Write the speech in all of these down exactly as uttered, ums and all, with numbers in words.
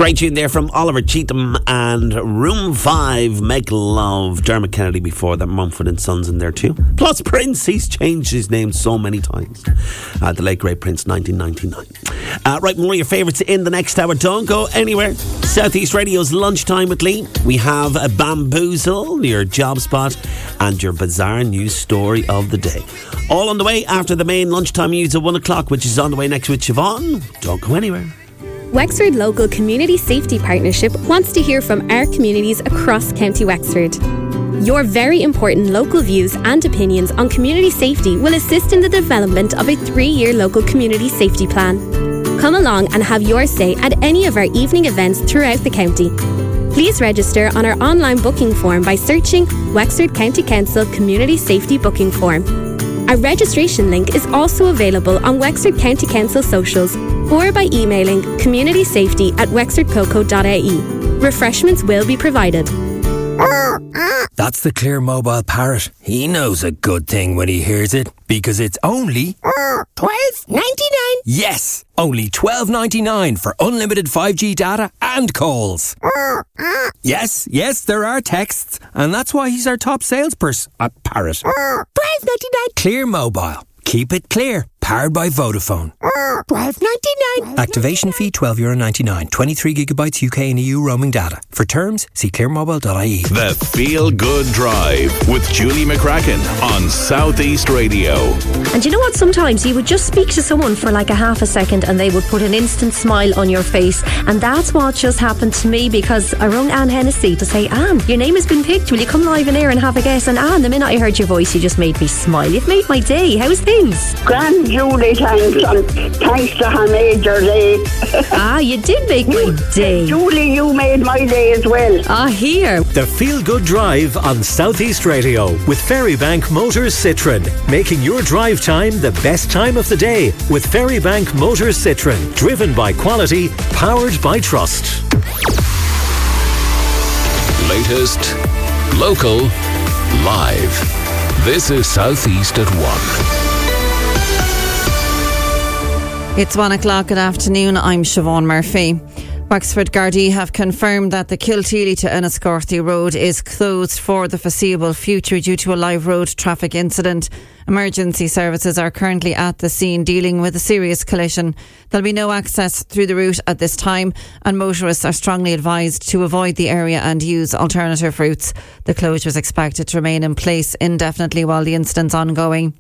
Great tune there from Oliver Cheetham and Room five, Make Love. Dermot Kennedy before that, Mumford and Sons in there too. Plus Prince, he's changed his name so many times. Uh, the late great Prince, nineteen ninety-nine. Uh, right, more of your favourites in the next hour. Don't go anywhere. Southeast Radio's Lunchtime with Lee. We have a Bamboozle, your job spot, and your bizarre news story of the day. All on the way after the main lunchtime news at one o'clock, which is on the way next with Siobhan. Don't go anywhere. Wexford Local Community Safety Partnership wants to hear from our communities across County Wexford. Your very important local views and opinions on community safety will assist in the development of a three-year local community safety plan. Come along and have your say at any of our evening events throughout the county. Please register on our online booking form by searching Wexford County Council Community Safety Booking Form. Our registration link is also available on Wexford County Council socials or by emailing communitysafety at wexfordcoco dot I E. Refreshments will be provided. That's the Clear Mobile parrot. He knows a good thing when he hears it, because it's only twelve ninety-nine. Yes, only twelve ninety-nine for unlimited five G data and calls. Yes, yes, there are texts, and that's why he's our top salesperson. A parrot. twelve ninety-nine. Clear Mobile. Keep it clear. Powered by Vodafone. twelve ninety-nine. Activation fee twelve euro ninety-nine. twenty-three gigabytes U K and E U roaming data. For terms, see clear mobile dot I E. The Feel Good Drive with Julie McCracken on Southeast Radio. And you know what? Sometimes you would just speak to someone for like a half a second and they would put an instant smile on your face. And that's what just happened to me, because I rang Anne Hennessy to say, Anne, your name has been picked. Will you come live in air and have a guess? And Anne, the minute I heard your voice, you just made me smile. You've made my day. How's things? Grand, Julie, thanks. And thanks to her major day. Ah, you did make my day. Julie, you made my day as well. Ah, here. The Feel Good Drive on Southeast Radio with Ferrybank Motors Citroen. Making your drive time the best time of the day with Ferrybank Motors Citroen. Driven by quality, powered by trust. Latest, local, live. This is Southeast at one. It's one o'clock in the afternoon. I'm Siobhan Murphy. Wexford Gardaí have confirmed that the Kilteely to Enniscorthy road is closed for the foreseeable future due to a live road traffic incident. Emergency services are currently at the scene dealing with a serious collision. There'll be no access through the route at this time, and motorists are strongly advised to avoid the area and use alternative routes. The closure is expected to remain in place indefinitely while the incident's ongoing.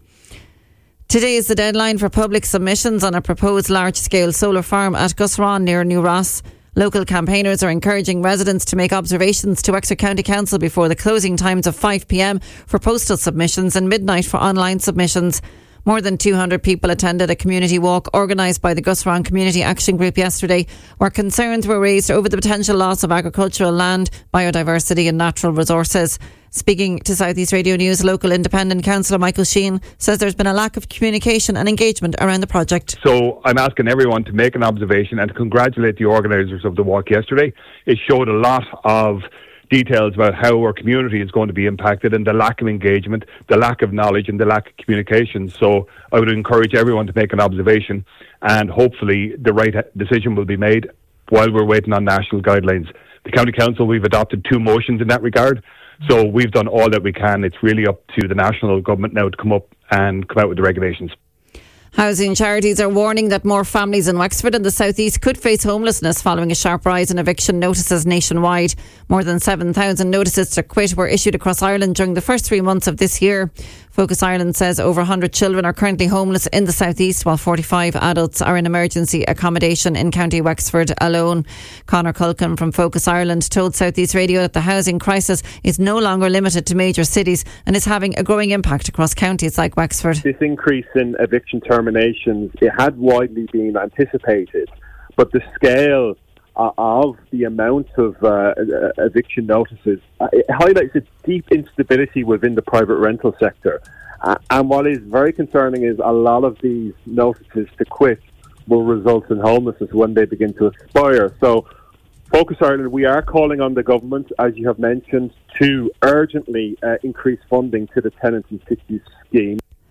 Today is the deadline for public submissions on a proposed large-scale solar farm at Gusran near New Ross. Local campaigners are encouraging residents to make observations to Wexford County Council before the closing times of five p m for postal submissions and midnight for online submissions. More than two hundred people attended a community walk organised by the Gusran Community Action Group yesterday, where concerns were raised over the potential loss of agricultural land, biodiversity and natural resources. Speaking to Southeast Radio News, local independent councillor Michael Sheehan says there's been a lack of communication and engagement around the project. So I'm asking everyone to make an observation and to congratulate the organisers of the walk yesterday. It showed a lot of details about how our community is going to be impacted and the lack of engagement, the lack of knowledge and the lack of communication. So I would encourage everyone to make an observation, and hopefully the right decision will be made while we're waiting on national guidelines. The County Council, we've adopted two motions in that regard. So we've done all that we can. It's really up to the national government now to come up and come out with the regulations. Housing charities are warning that more families in Wexford and the South East could face homelessness following a sharp rise in eviction notices nationwide. More than seven thousand notices to quit were issued across Ireland during the first three months of this year. Focus Ireland says over one hundred children are currently homeless in the South East, while forty-five adults are in emergency accommodation in County Wexford alone. Conor Culkin from Focus Ireland told South East Radio that the housing crisis is no longer limited to major cities and is having a growing impact across counties like Wexford. This increase in eviction terminations, it had widely been anticipated, but the scale uh, of the amount of uh, eviction notices, uh, it highlights a deep instability within the private rental sector. Uh, and what is very concerning is a lot of these notices to quit will result in homelessness when they begin to expire. So Focus Ireland, we are calling on the government, as you have mentioned, to urgently uh, increase funding to the tenant in situ scheme.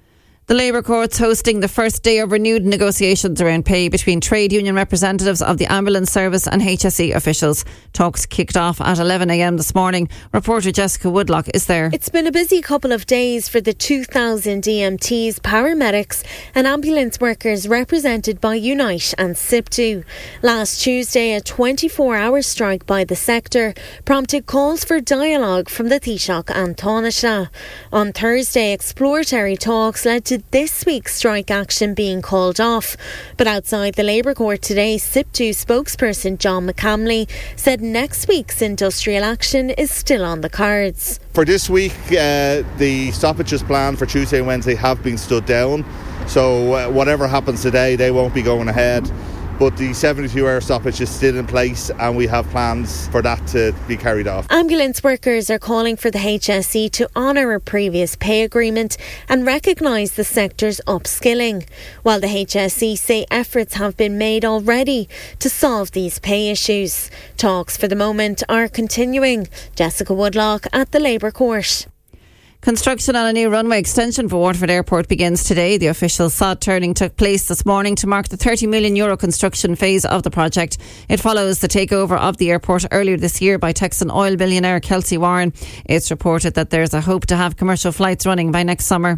The Labour Court's hosting the first day of renewed negotiations around pay between trade union representatives of the ambulance service and H S E officials. Talks kicked off at eleven a m this morning. Reporter Jessica Woodlock is there. It's been a busy couple of days for the two thousand E M Ts, paramedics and ambulance workers represented by Unite and SIPTU. Last Tuesday, a twenty-four hour strike by the sector prompted calls for dialogue from the Taoiseach and Taoiseach. On Thursday, exploratory talks led to this week's strike action being called off. But outside the Labour Court today, SIPTU spokesperson John McCamley said next week's industrial action is still on the cards. For this week, uh, the stoppages planned for Tuesday and Wednesday have been stood down. So uh, whatever happens today, they won't be going ahead. But the seventy-two hour stoppage is still in place and we have plans for that to be carried off. Ambulance workers are calling for the H S E to honour a previous pay agreement and recognise the sector's upskilling, while the H S E say efforts have been made already to solve these pay issues. Talks for the moment are continuing. Jessica Woodlock at the Labour Court. Construction on a new runway extension for Waterford Airport begins today. The official sod turning took place this morning to mark the thirty million euro construction phase of the project. It follows the takeover of the airport earlier this year by Texan oil billionaire Kelsey Warren. It's reported that there's a hope to have commercial flights running by next summer.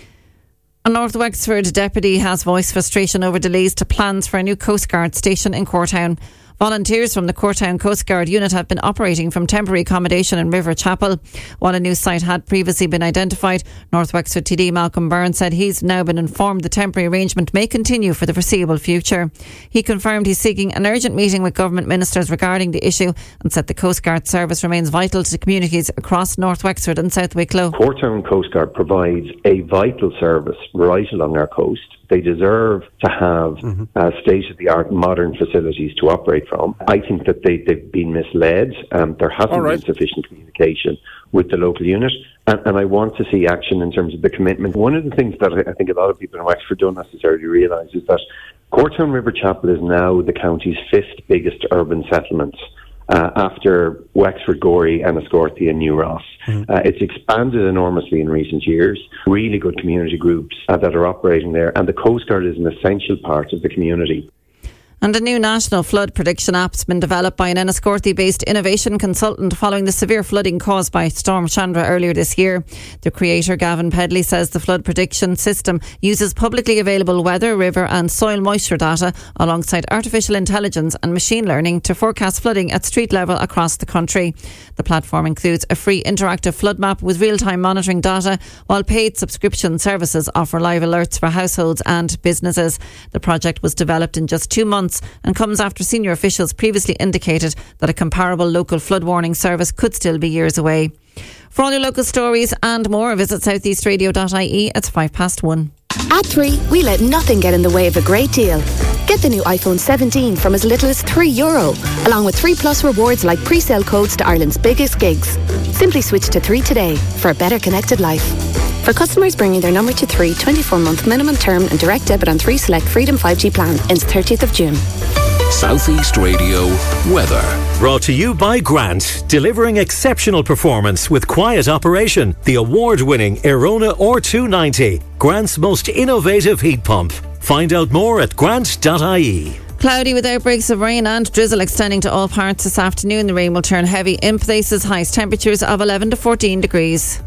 A North Wexford deputy has voiced frustration over delays to plans for a new Coast Guard station in Courtown. Volunteers from the Courtown Coast Guard unit have been operating from temporary accommodation in River Chapel. While a new site had previously been identified, North Wexford T D Malcolm Byrne said he's now been informed the temporary arrangement may continue for the foreseeable future. He confirmed he's seeking an urgent meeting with government ministers regarding the issue and said the Coast Guard service remains vital to communities across North Wexford and South Wicklow. Courtown Coast Guard provides a vital service right along our coast. They deserve to have mm-hmm. uh, state-of-the-art modern facilities to operate from. I think that they, they've been misled. Um, there hasn't right. been sufficient communication with the local unit. And, and I want to see action in terms of the commitment. One of the things that I think a lot of people in Wexford don't necessarily realise is that Courtown River Chapel is now the county's fifth biggest urban settlement. Uh, after Wexford, Gorey, Enniscorthy and New Ross. Mm-hmm. Uh, it's expanded enormously in recent years. Really good community groups uh, that are operating there, and the Coast Guard is an essential part of the community. And a new national flood prediction app has been developed by an Enniscorthy-based innovation consultant following the severe flooding caused by Storm Chandra earlier this year. The creator, Gavin Pedley, says the flood prediction system uses publicly available weather, river and soil moisture data alongside artificial intelligence and machine learning to forecast flooding at street level across the country. The platform includes a free interactive flood map with real-time monitoring data, while paid subscription services offer live alerts for households and businesses. The project was developed in just two months and comes after senior officials previously indicated that a comparable local flood warning service could still be years away. For all your local stories and more, visit southeast radio dot I E. It's five past one. At three, we let nothing get in the way of a great deal. Get the new iPhone seventeen from as little as three euro, along with three plus rewards like pre-sale codes to Ireland's biggest gigs. Simply switch to three today for a better connected life. For customers bringing their number to three, twenty-four month minimum term and direct debit on three select Freedom five G plan ends thirtieth of June. Southeast Radio weather. Brought to you by Grant, delivering exceptional performance with quiet operation. The award-winning Erona R two ninety, Grant's most innovative heat pump. Find out more at grant dot I E. Cloudy with outbreaks of rain and drizzle extending to all parts this afternoon. The rain will turn heavy in places. Highest temperatures of eleven to fourteen degrees.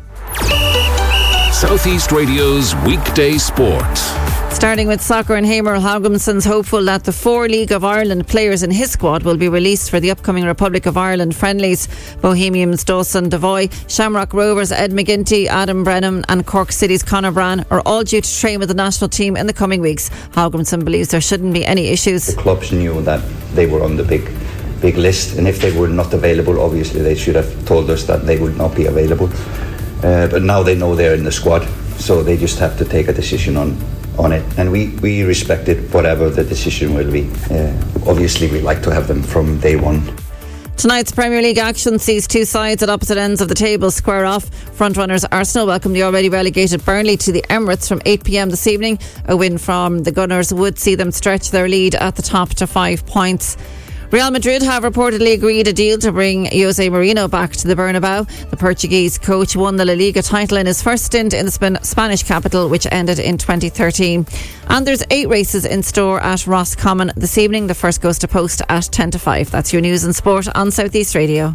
Southeast Radio's weekday sport. Starting with soccer, and Hamer Haugemson's hopeful that the four League of Ireland players in his squad will be released for the upcoming Republic of Ireland friendlies. Bohemians Dawson Devoy, Shamrock Rovers Ed McGinty, Adam Brennan and Cork City's Conor Brann are all due to train with the national team in the coming weeks. Haugemson believes there shouldn't be any issues. The clubs knew that they were on the big big list, and if they were not available, obviously they should have told us that they would not be available. Uh, but now they know they're in the squad, so they just have to take a decision on on it, and we, we respect it, whatever the decision will be. Uh, obviously we like to have them from day one. Tonight's Premier League action sees two sides at opposite ends of the table square off. Frontrunners Arsenal welcome the already relegated Burnley to the Emirates from eight p m this evening. A win from the Gunners would see them stretch their lead at the top to five points. Real Madrid have reportedly agreed a deal to bring Jose Mourinho back to the Bernabeu. The Portuguese coach won the La Liga title in his first stint in the Sp- Spanish capital, which ended in twenty thirteen. And there's eight races in store at Roscommon this evening. The first goes to post at ten to five. That's your news and sport on South East Radio.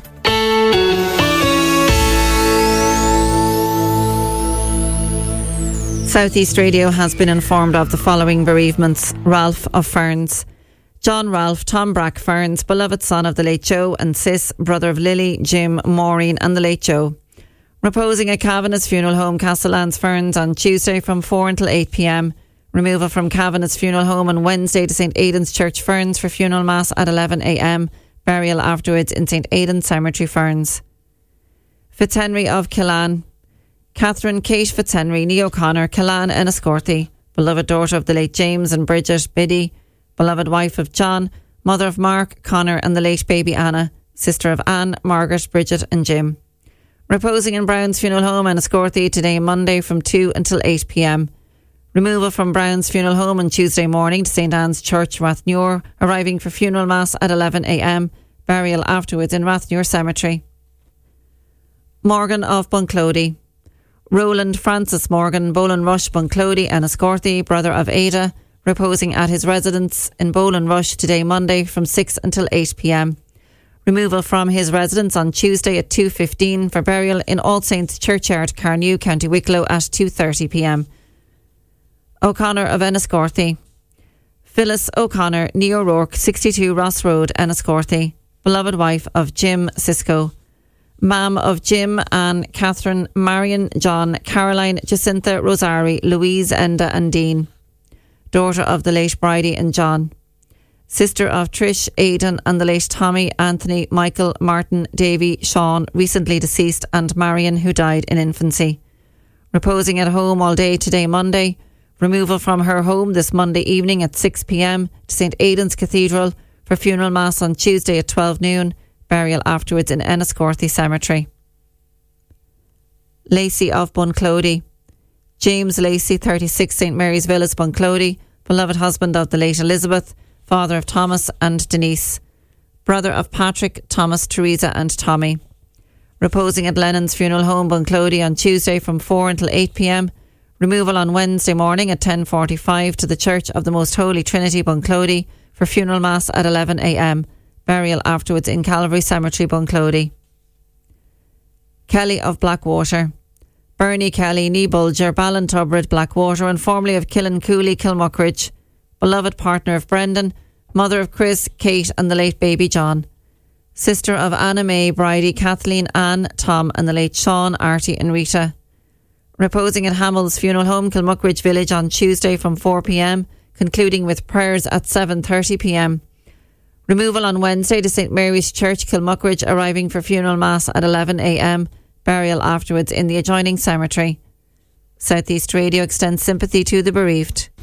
South East Radio has been informed of the following bereavements. Ralph of Ferns. John Ralph, Tom Brack Ferns, beloved son of the late Joe, and Sis, brother of Lily, Jim, Maureen and the late Joe. Reposing at Kavanagh's Funeral Home, Castellans Ferns on Tuesday from four until eight p.m. Removal from Kavanagh's Funeral Home on Wednesday to St Aidan's Church Ferns for funeral mass at eleven a.m. Burial afterwards in St Aidan's Cemetery Ferns. Fitzhenry of Killaan. Catherine Kate Fitzhenry, Nee O'Connor, Killaan Enniscorthy, beloved daughter of the late James and Bridget Biddy, beloved wife of John, mother of Mark, Connor and the late baby Anna, sister of Anne, Margaret, Bridget and Jim. Reposing in Brown's Funeral Home, Enniscorthy, today Monday from two until eight p.m. Removal from Brown's Funeral Home on Tuesday morning to St Anne's Church, Rathnewer, arriving for funeral mass at eleven a.m. Burial afterwards in Rathnewer Cemetery. Morgan of Bunclody. Roland Francis Morgan, Bolan Rush, Bunclody, Enniscorthy, brother of Ada, reposing at his residence in Bolan Rush today Monday from six until eight p.m. Removal from his residence on Tuesday at two fifteen for burial in All Saints Churchyard, Carnew, County Wicklow at two thirty p.m. O'Connor of Enniscorthy. Phyllis O'Connor, Nee O'Rourke, sixty-two Ross Road, Enniscorthy, beloved wife of Jim Cisco. Mam of Jim, Anne, Catherine, Marion, John, Caroline, Jacinta, Rosari, Louise, Enda and Dean. Daughter of the late Bridie and John. Sister of Trish, Aidan and the late Tommy, Anthony, Michael, Martin, Davy, Sean, recently deceased, and Marion, who died in infancy. Reposing at home all day today Monday. Removal from her home this Monday evening at six p.m. to St Aidan's Cathedral for funeral mass on Tuesday at twelve noon. Burial afterwards in Enniscorthy Cemetery. Lacey of Bunclody. James Lacey, thirty-six St Mary's Villas, Bunclody, beloved husband of the late Elizabeth, father of Thomas and Denise, brother of Patrick, Thomas, Teresa and Tommy. Reposing at Lennon's Funeral Home, Bunclody on Tuesday from four until eight p.m. Removal on Wednesday morning at ten forty-five to the Church of the Most Holy Trinity, Bunclody, for funeral mass at eleven a.m. Burial afterwards in Calvary Cemetery, Bunclody. Kelly of Blackwater. Bernie Kelly, Nee Bulger, Ballintubrid, Blackwater, and formerly of Killincooley, Kilmuckridge. Beloved partner of Brendan, mother of Chris, Kate and the late baby John. Sister of Anna May, Bridie, Kathleen, Anne, Tom and the late Sean, Artie and Rita. Reposing at Hamill's Funeral Home, Kilmuckridge Village on Tuesday from four p.m, concluding with prayers at seven thirty p.m. Removal on Wednesday to St Mary's Church, Kilmuckridge, arriving for funeral mass at eleven a.m. Burial afterwards in the adjoining cemetery. South East Radio extends sympathy to the bereaved.